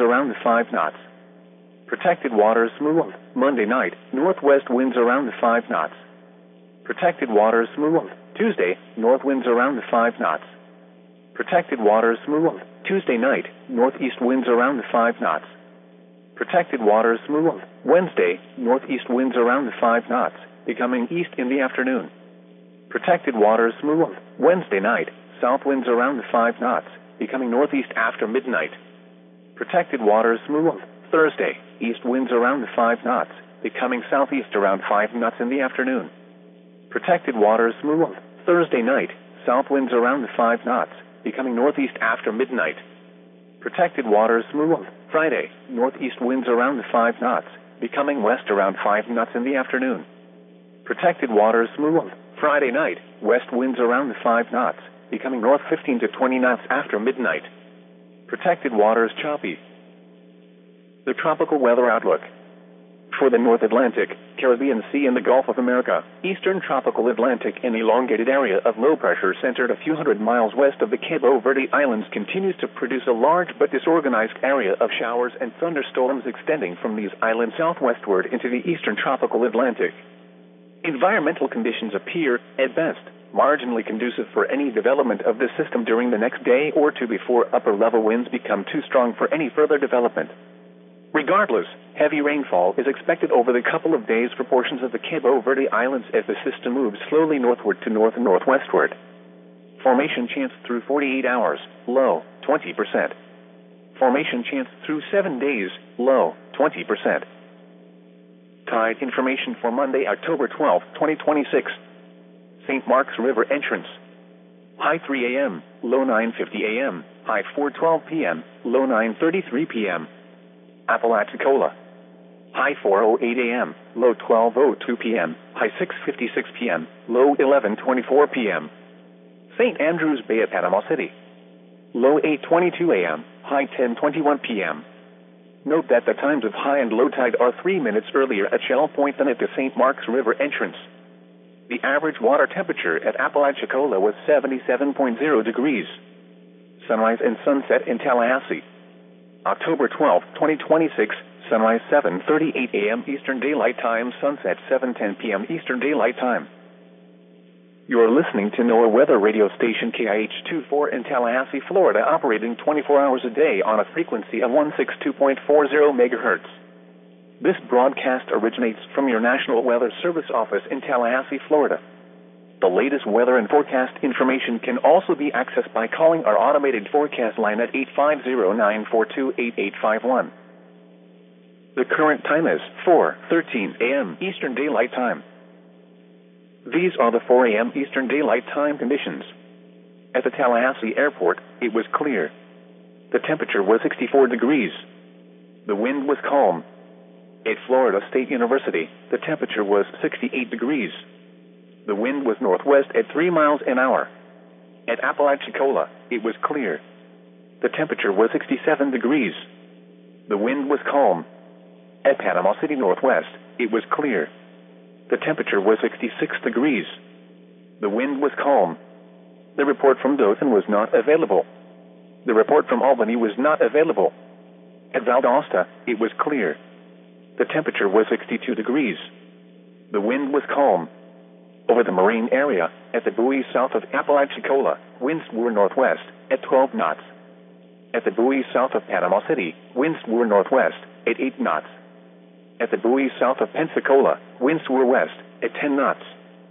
around 5 knots. Protected waters smooth. Monday night, northwest winds around 5 knots. Protected waters smooth. Tuesday, north winds around 5 knots. Protected waters smooth. Tuesday night, northeast winds around 5 knots. Protected waters smooth. Wednesday, northeast winds around 5 knots, becoming east in the afternoon. Protected waters smooth. Wednesday night, south winds around 5 knots, becoming northeast after midnight. Protected waters smooth. Thursday, east winds around 5 knots, becoming southeast around 5 knots in the afternoon. Protected waters smooth. Thursday night, south winds around 5 knots, becoming northeast after midnight. Protected waters smooth. Friday, northeast winds around 5 knots, becoming west around 5 knots in the afternoon. Protected waters smooth. Friday night, west winds around 5 knots, becoming north 15 to 20 knots after midnight. Protected waters choppy. The tropical weather outlook. For the North Atlantic, Caribbean Sea and the Gulf of America, eastern tropical Atlantic, an elongated area of low pressure centered a few hundred miles west of the Cabo Verde Islands continues to produce a large but disorganized area of showers and thunderstorms extending from these islands southwestward into the eastern tropical Atlantic. Environmental conditions appear, at best, marginally conducive for any development of this system during the next day or two before upper-level winds become too strong for any further development. Regardless, heavy rainfall is expected over the couple of days for portions of the Cabo Verde Islands as the system moves slowly northward to north and northwestward. Formation chance through 48 hours, low, 20%. Formation chance through 7 days, low, 20%. Tide information for Monday, October 12, 2026. St. Mark's River entrance. High 3 a.m., low 9:50 a.m., high 4:12 p.m., low 9:33 p.m. Apalachicola. High 4:08 a.m., low 12:02 p.m., high 6:56 p.m., low 11:24 p.m. St. Andrews Bay at Panama City. Low 8:22 a.m., high 10:21 p.m. Note that the times of high and low tide are 3 minutes earlier at Shell Point than at the St. Mark's River entrance. The average water temperature at Apalachicola was 77.0 degrees. Sunrise and sunset in Tallahassee. October 12, 2026, sunrise 7:38 a.m. Eastern Daylight Time, sunset 7:10 p.m. Eastern Daylight Time. You are listening to NOAA weather radio station KIH-24 in Tallahassee, Florida, operating 24 hours a day on a frequency of 162.40 megahertz. This broadcast originates from your National Weather Service office in Tallahassee, Florida. The latest weather and forecast information can also be accessed by calling our automated forecast line at 850-942-8851. The current time is 4:13 a.m. Eastern Daylight Time. These are the 4 a.m. Eastern Daylight Time conditions. At the Tallahassee Airport, it was clear. The temperature was 64 degrees. The wind was calm. At Florida State University, the temperature was 68 degrees. The wind was northwest at 3 miles an hour. At Apalachicola, it was clear. The temperature was 67 degrees. The wind was calm. At Panama City Northwest, it was clear. The temperature was 66 degrees. The wind was calm. The report from Dothan was not available. The report from Albany was not available. At Valdosta, it was clear. The temperature was 62 degrees. The wind was calm. Over the marine area, at the buoys south of Apalachicola, winds were northwest at 12 knots. At the buoys south of Panama City, winds were northwest at 8 knots. At the buoys south of Pensacola, winds were west at 10 knots.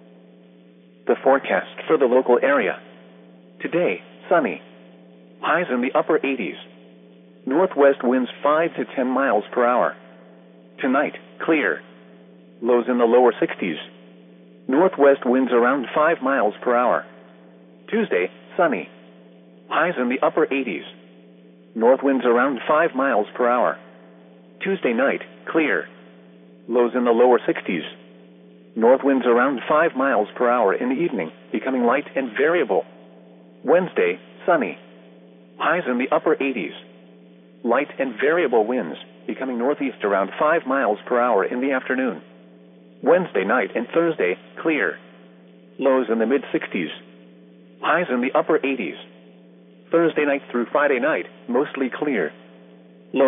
The forecast for the local area. Today, sunny. Highs in the upper 80s. Northwest winds 5 to 10 miles per hour. Tonight, clear. Lows in the lower 60s. Northwest winds around 5 miles per hour. Tuesday, sunny. Highs in the upper 80s. North winds around 5 miles per hour. Tuesday night, clear. Lows in the lower 60s. North winds around 5 miles per hour in the evening, becoming light and variable. Wednesday, sunny. Highs in the upper 80s. Light and variable winds, becoming northeast around 5 miles per hour in the afternoon. Wednesday night and Thursday, clear. Lows in the mid-60s. Highs in the upper 80s. Thursday night through Friday night, mostly clear.